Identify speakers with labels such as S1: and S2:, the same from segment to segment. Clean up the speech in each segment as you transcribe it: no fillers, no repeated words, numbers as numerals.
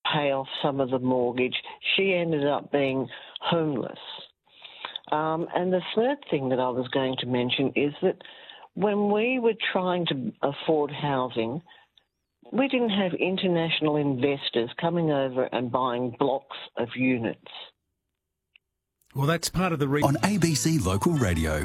S1: pay off some of the mortgage. She ended up being homeless. And the third thing that I was going to mention is that when we were trying to afford housing, we didn't have international investors coming over and buying blocks of units.
S2: Well, that's part of the reason.
S3: On ABC Local Radio.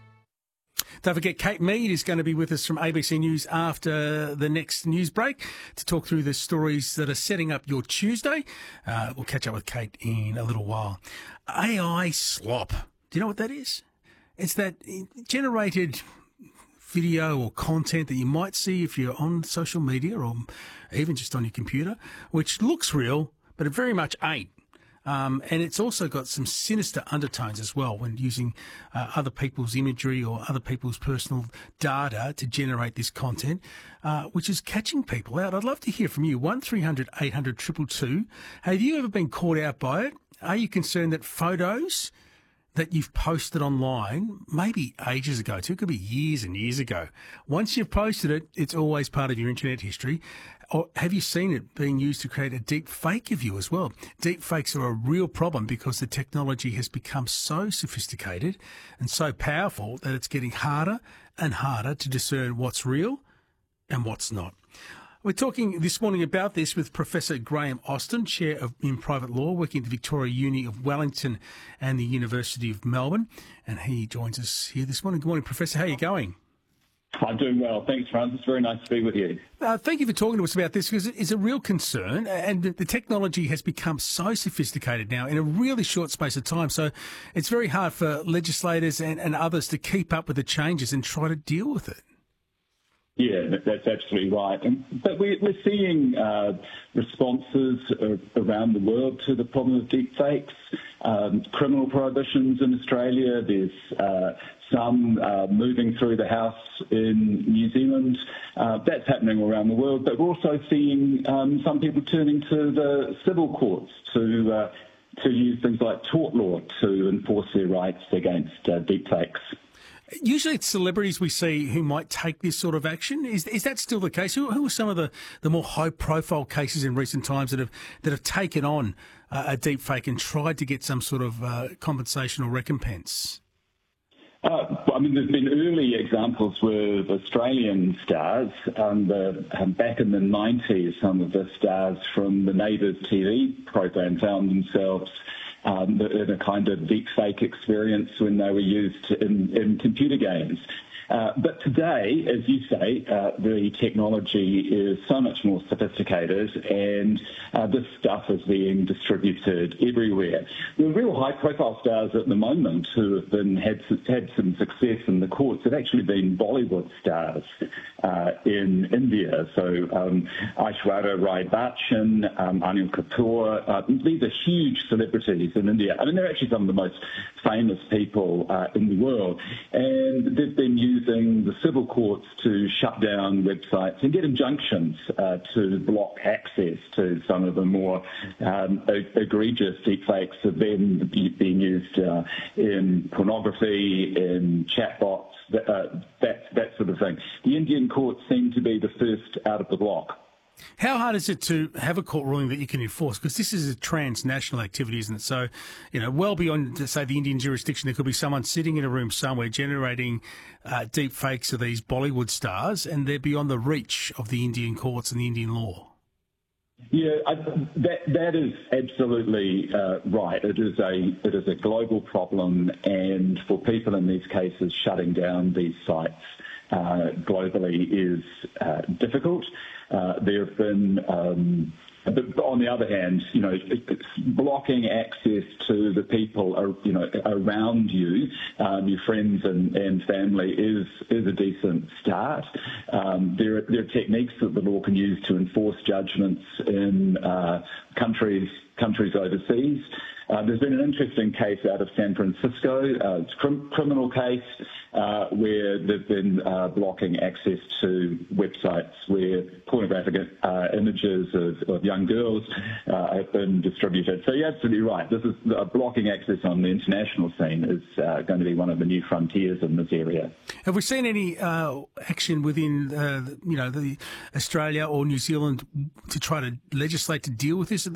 S2: Don't forget, Kate Mead is going to be with us from ABC News after the next news break to talk through the stories that are setting up your Tuesday. We'll catch up with Kate in a little while. AI slop. Do you know what that is? It's that generated video or content that you might see if you're on social media or even just on your computer, which looks real, but it very much ain't. And it's also got some sinister undertones as well when using other people's imagery or other people's personal data to generate this content, which is catching people out. I'd love to hear from you. 1300 800 222. Have you ever been caught out by it? Are you concerned that photos that you've posted online, maybe ages ago too, it could be years and years ago, once you've posted it, it's always part of your internet history? Or have you seen it being used to create a deep fake of you as well? Deep fakes are a real problem because the technology has become so sophisticated and so powerful that it's getting harder and harder to discern what's real and what's not. We're talking this morning about this with Professor Graham Austin, Chair in Private Law, working at the Victoria Uni of Wellington and the University of Melbourne. And he joins us here this morning. Good morning, Professor. How are you going?
S4: I'm doing well. Thanks, Francis. Very nice to be with you.
S2: Thank you for talking to us about this because it's a real concern and the technology has become so sophisticated now in a really short space of time. So it's very hard for legislators and others to keep up with the changes and try to deal with it.
S4: Yeah, that's absolutely right. But we're seeing responses around the world to the problem of deepfakes. Criminal prohibitions in Australia. There's some moving through the House in New Zealand. That's happening around the world. But we're also seeing some people turning to the civil courts to use things like tort law to enforce their rights against deepfakes.
S2: Usually it's celebrities we see who might take this sort of action. Is that still the case? Who are some of the more high-profile cases in recent times that have taken on a deepfake and tried to get some sort of compensation or recompense?
S4: I mean, there's been early examples with Australian stars. Back in the 90s, some of the stars from the Neighbours TV program found themselves in a kind of deepfake experience when they were used in computer games. But today, as you say, the technology is so much more sophisticated and this stuff is being distributed everywhere. The real high-profile stars at the moment who have had some success in the courts have actually been Bollywood stars in India. So Aishwarya Rai Bachchan, Anil Kapoor, these are huge celebrities in India. I mean, they're actually some of the most famous people in the world. And they've been using the civil courts to shut down websites and get injunctions to block access to some of the more egregious deepfakes of them being used in pornography, in chatbots, that sort of thing. The Indian courts seem to be the first out of the block.
S2: How hard is it to have a court ruling that you can enforce? Because this is a transnational activity, isn't it? So, well beyond, say, the Indian jurisdiction, there could be someone sitting in a room somewhere generating deep fakes of these Bollywood stars, and they're beyond the reach of the Indian courts and the Indian law.
S4: Yeah, that is absolutely right. It is a global problem, and for people in these cases, shutting down these sites globally is difficult. There have been, but on the other hand, blocking access to the people, around you, your friends and family is a decent start. There are techniques that the law can use to enforce judgments in countries overseas. There's been an interesting case out of San Francisco. It's a criminal case where they've been blocking access to websites where pornographic images of young girls have been distributed. So you're absolutely right. This is blocking access on the international scene is going to be one of the new frontiers in this area.
S2: Have we seen any action within, the Australia or New Zealand to try to legislate to deal with this at the